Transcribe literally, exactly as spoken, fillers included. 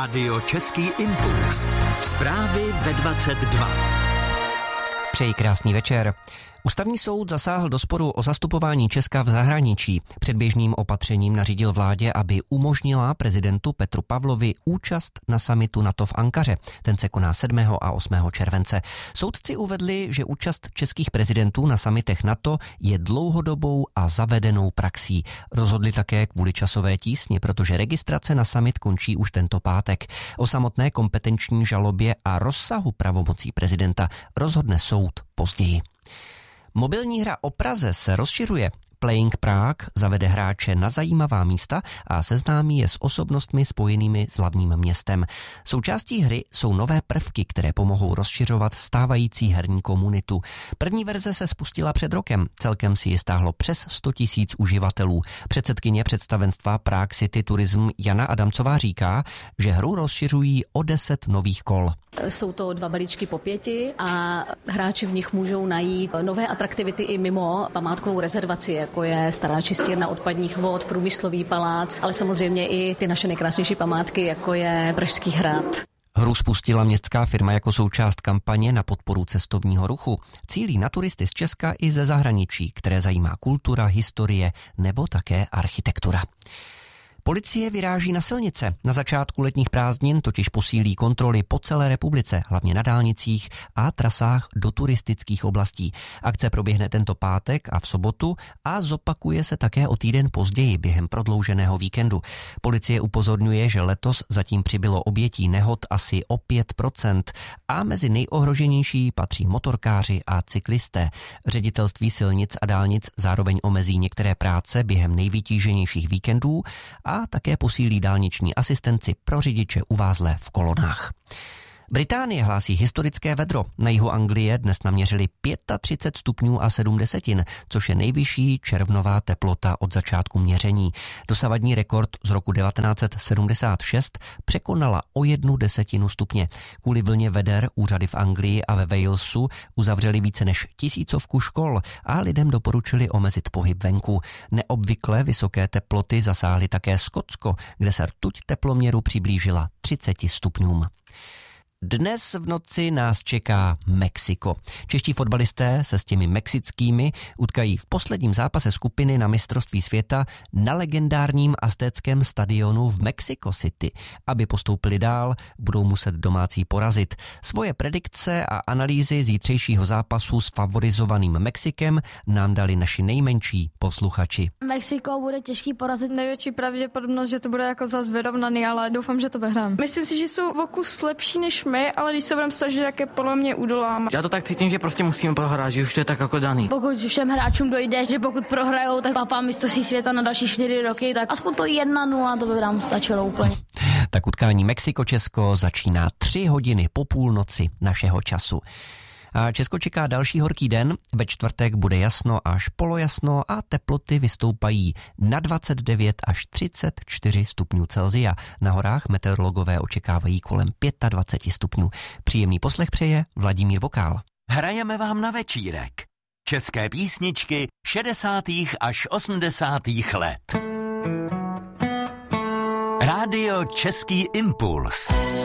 Rádio Český impuls. Zprávy ve dvacet dva. Přeji krásný večer. Ústavní soud zasáhl do sporu o zastupování Česka v zahraničí. Předběžným opatřením nařídil vládě, aby umožnila prezidentu Petru Pavlovi účast na summitu NATO v Ankaře. Ten se koná sedmého a osmého července. Soudci uvedli, že účast českých prezidentů na summitech NATO je dlouhodobou a zavedenou praxí. Rozhodli také kvůli časové tísni, protože registrace na summit končí už tento pátek. O samotné kompetenční žalobě a rozsahu pravomocí prezidenta rozhodne soud později. Mobilní hra o Praze se rozšiřuje. Playing Prague zavede hráče na zajímavá místa a seznámí je s osobnostmi spojenými s hlavním městem. Součástí hry jsou nové prvky, které pomohou rozšiřovat stávající herní komunitu. První verze se spustila před rokem. Celkem si ji stáhlo přes sto tisíc uživatelů. Předsedkyně představenstva Prague City Tourism Jana Adamcová říká, že hru rozšiřují o deset nových kol. Jsou to dva balíčky po pěti a hráči v nich můžou najít nové atraktivity i mimo památkovou rezervaci, jako je stará čistírna odpadních vod, průmyslový palác, ale samozřejmě i ty naše nejkrásnější památky, jako je Pražský hrad. Hru spustila městská firma jako součást kampaně na podporu cestovního ruchu. Cílí na turisty z Česka i ze zahraničí, které zajímá kultura, historie nebo také architektura. Policie vyráží na silnice. Na začátku letních prázdnin totiž posílí kontroly po celé republice, hlavně na dálnicích a trasách do turistických oblastí. Akce proběhne tento pátek a v sobotu a zopakuje se také o týden později během prodlouženého víkendu. Policie upozorňuje, že letos zatím přibylo obětí nehod asi o pět procent a mezi nejohroženější patří motorkáři a cyklisté. Ředitelství silnic a dálnic zároveň omezí některé práce během nejvytíženějších víkendů a také posílí dálniční asistenci pro řidiče uvázlé v kolonách. Británie hlásí historické vedro. Na jihu Anglie dnes naměřili třicet pět stupňů a sedm desetin, což je nejvyšší červnová teplota od začátku měření. Dosavadní rekord z roku devatenáct set sedmdesát šest překonala o jednu desetinu stupně. Kvůli vlně veder úřady v Anglii a ve Walesu uzavřeli více než tisícovku škol a lidem doporučili omezit pohyb venku. Neobvykle vysoké teploty zasáhly také Skotsko, kde se rtuť teploměru přiblížila třiceti stupňům. Dnes v noci nás čeká Mexiko. Čeští fotbalisté se s těmi mexickými utkají v posledním zápase skupiny na mistrovství světa na legendárním aztéckém stadionu v Mexico City. Aby postoupili dál, budou muset domácí porazit. Svoje predikce a analýzy zítřejšího zápasu s favorizovaným Mexikem nám dali naši nejmenší posluchači. Mexiko bude těžký porazit. Největší pravděpodobnost, že to bude jako zas vyrovnaný, ale doufám, že to vyhrám. Myslím si, že jsou o kus lepší než my, ale když se budeme snažit, jak je podle mě udoláme. Já to tak cítím, že prostě musíme prohrát, že už to je tak jako daný. Pokud všem hráčům dojde, že pokud prohrajou, tak papá mistrovství světa na další čtyři roky, tak aspoň to jedna nula, to by nám stačilo úplně. Tak utkání Mexiko-Česko začíná tři hodiny po půlnoci našeho času. A Česko čeká další horký den, ve čtvrtek bude jasno až polojasno a teploty vystoupají na dvacet devět až třicet čtyři stupňů Celsia. Na horách meteorologové očekávají kolem dvacet pět stupňů. Příjemný poslech přeje Vladimír Vokál. Hrajeme vám na večírek. České písničky šedesátých až osmdesátých let. Rádio Český impuls.